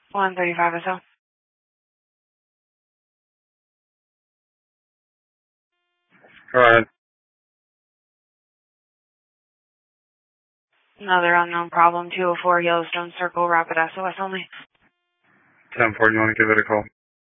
135 SO. Alright. Another unknown problem, 204 Yellowstone Circle, Rapid SOS only. 10-4, you want to give it a call?